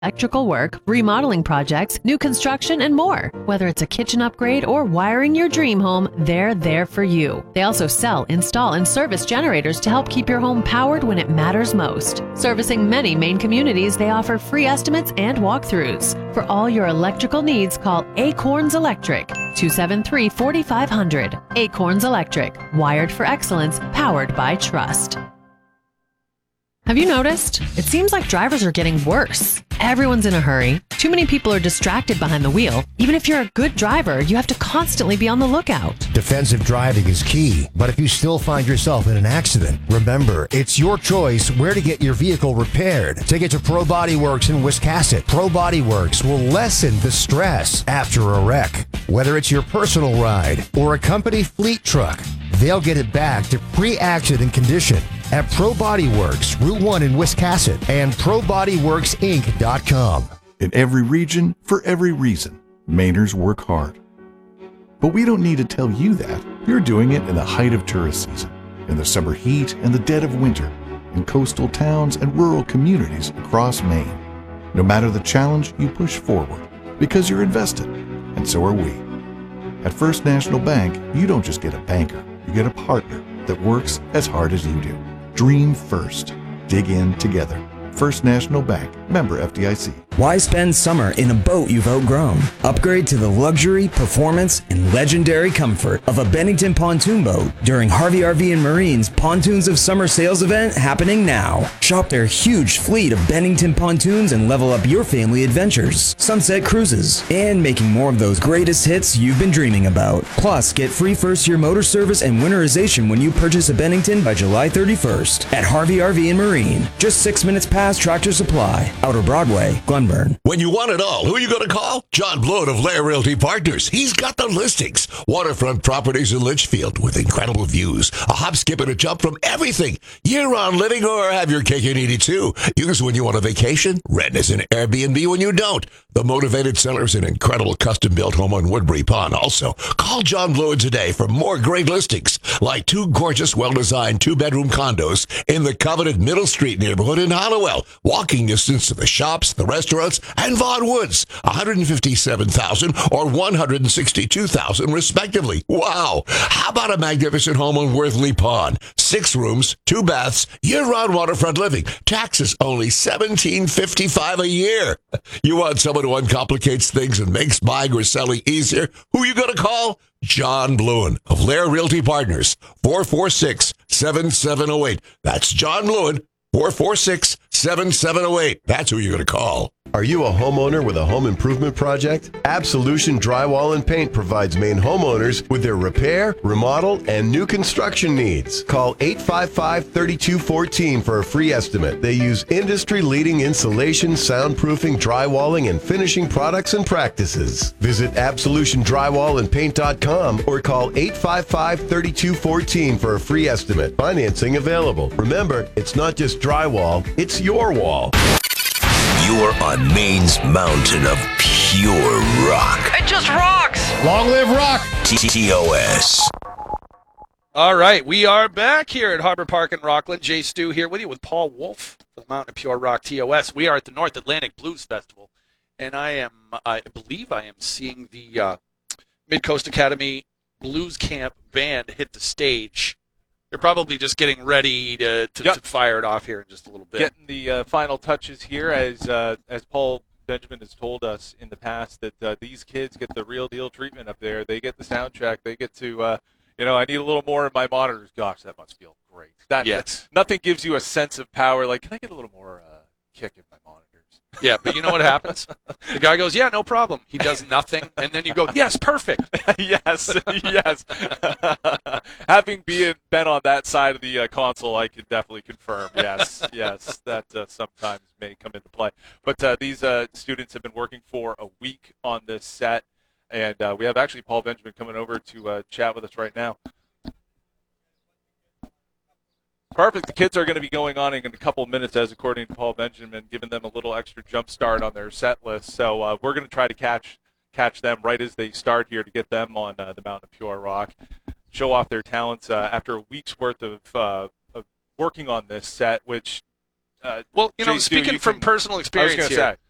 electrical work, remodeling projects, new construction, and more. Whether it's a kitchen upgrade or wiring your dream home, they're there for you. They also sell, install, and service generators to help keep your home powered when it matters most. Servicing many Maine communities, they offer free estimates and walkthroughs. For all your electrical needs, call Acorns Electric, 273-4500. Acorns Electric, wired for excellence, powered by trust. Have you noticed? It seems like drivers are getting worse. Everyone's in a hurry. Too many people are distracted behind the wheel. Even if you're a good driver, you have to constantly be on the lookout. Defensive driving is key, but if you still find yourself in an accident, remember, it's your choice where to get your vehicle repaired. Take it to Pro Body Works in Wiscasset. Pro Body Works will lessen the stress after a wreck. Whether it's your personal ride or a company fleet truck, they'll get it back to pre-accident condition at Pro Body Works, Route 1 in Wiscasset, and ProBodyWorksInc.com. In every region, for every reason, Mainers work hard. But we don't need to tell you that. You're doing it in the height of tourist season, in the summer heat and the dead of winter, in coastal towns and rural communities across Maine. No matter the challenge, you push forward because you're invested, and so are we. At First National Bank, you don't just get a banker, you get a partner that works as hard as you do. Dream first. Dig in together. First National Bank. Member FDIC. Why spend summer in a boat you've outgrown? Upgrade to the luxury, performance, and legendary comfort of a Bennington pontoon boat during Harvey RV and Marine's Pontoons of Summer sales event happening now. Shop their huge fleet of Bennington pontoons and level up your family adventures, sunset cruises, and making more of those greatest hits you've been dreaming about. Plus, get free first-year motor service and winterization when you purchase a Bennington by July 31st at Harvey RV and Marine. Just 6 minutes past Tractor Supply, Outer Broadway, Glenburn. When you want it all, who are you going to call? John Blood of Lair Realty Partners. He's got the listings. Waterfront properties in Litchfield with incredible views. A hop, skip, and a jump from everything. Year-round living or have your cake and eat it too. Use when you want a vacation. Rent as an Airbnb when you don't. The Motivated Seller's an incredible custom-built home on Woodbury Pond. Also, call John Blood today for more great listings, like 2 gorgeous, well-designed 2-bedroom condos in the coveted Middle Street neighborhood in Hollowell. Walking distance to the shops, the restaurants, and Vaughan Woods. $157,000 or $162,000 respectively. Wow! How about a magnificent home on Worthley Pond? 6 rooms, 2 baths, year-round waterfront living. Taxes only $1,755 a year. You want someone who uncomplicate things and makes buying or selling easier? Who are you going to call? John Bluen of Lair Realty Partners. 446-7708. That's John Bluen. 446-7708. That's who you're going to call. Are you a homeowner with a home improvement project? Absolution Drywall and Paint provides Maine homeowners with their repair, remodel, and new construction needs. Call 855-3214 for a free estimate. They use industry-leading insulation, soundproofing, drywalling, and finishing products and practices. Visit absolutiondrywallandpaint.com or call 855-3214 for a free estimate. Financing available. Remember, it's not just drywall, it's your wall. You are on Maine's mountain of pure rock. It just rocks! Long live rock! TOS. All right, we are back here at Harbor Park in Rockland. Jay Stu here with you with Paul Wolf for the Mountain of Pure Rock TOS. We are at the North Atlantic Blues Festival, and I believe I am seeing the Mid-Coast Academy Blues Camp band hit the stage. They're probably just getting ready to fire it off here in just a little bit. Getting the final touches here, as Paul Benjamin has told us in the past, that these kids get the real deal treatment up there. They get the soundtrack. They get to, I need a little more in my monitors. Gosh, that must feel great. Yes. Nothing gives you a sense of power. Like, can I get a little more kick in my monitors? Yeah, but you know what happens? The guy goes, yeah, no problem. He does nothing, and then you go, yes, perfect. yes. Having been on that side of the console, I can definitely confirm, yes, that sometimes may come into play. But these students have been working for a week on this set, and we have actually Paul Benjamin coming over to chat with us right now. Perfect. The kids are going to be going on in a couple of minutes, as according to Paul Benjamin, giving them a little extra jump start on their set list. So we're going to try to catch them right as they start here to get them on the Mountain of Pure Rock, show off their talents after a week's worth of working on this set, which speaking from personal experience here,